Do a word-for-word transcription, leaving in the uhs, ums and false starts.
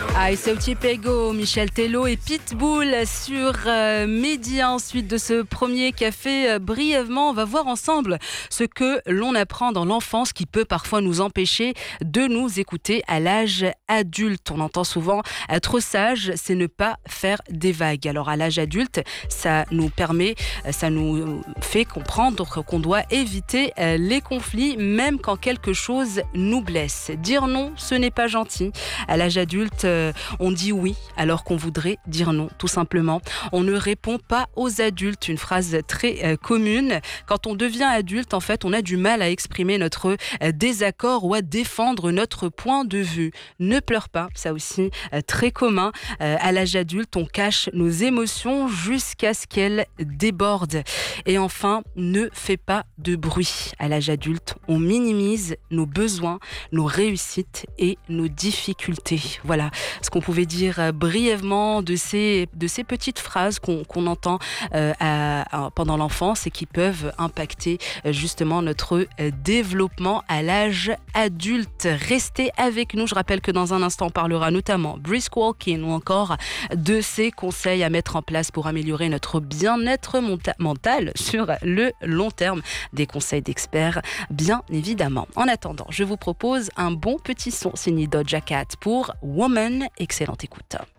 Ah, et Sauti Pego, Michel Tello et Pitbull sur euh, Média. Ensuite de ce premier café, euh, brièvement, on va voir ensemble ce que l'on apprend dans l'enfance qui peut parfois nous empêcher de nous écouter à l'âge adulte. On entend souvent être sage, c'est ne pas faire des vagues. Alors à l'âge adulte, ça nous permet, ça nous fait comprendre qu'on doit éviter euh, les conflits, même quand quelque chose nous blesse. Dire non, ce n'est pas gentil. À l'âge adulte, euh, on dit oui alors qu'on voudrait dire non, tout simplement. On ne répond pas aux adultes, une phrase très euh, commune. Quand on devient adulte, en fait, on a du mal à exprimer notre euh, désaccord ou à défendre notre point de vue. Ne pleure pas, ça aussi, euh, très commun. Euh, à l'âge adulte, on cache nos émotions jusqu'à ce qu'elles débordent. Et enfin, ne fais pas de bruit. À l'âge adulte, on minimise nos besoins, nos réussites et nos difficultés. Voilà ce qu'on pouvait dire brièvement de ces, de ces petites phrases qu'on, qu'on entend euh, à, à, pendant l'enfance et qui peuvent impacter euh, justement notre euh, développement à l'âge adulte. Restez avec nous. Je rappelle que dans un instant, on parlera notamment brisk walking ou encore de ces conseils à mettre en place pour améliorer notre bien-être monta- mental sur le long terme. Des conseils d'experts, bien évidemment. En attendant, je vous propose un bon petit son signé Doja Cat pour Woman. Excellente écoute.